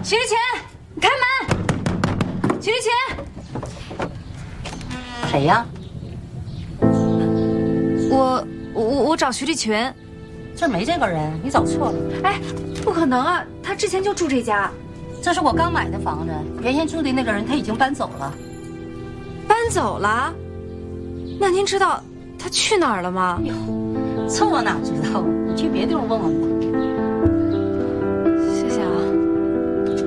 徐立群，你开门！徐立群， 谁呀？ 我找徐立群。 这儿没这个人，你找错了。 哎，不可能啊，他之前就住这家。 这是我刚买的房子，原先住的那个人他已经搬走了。 搬走了？那您知道他去哪儿了吗？ 哎呦，这我哪知道？你去别地方问问吧。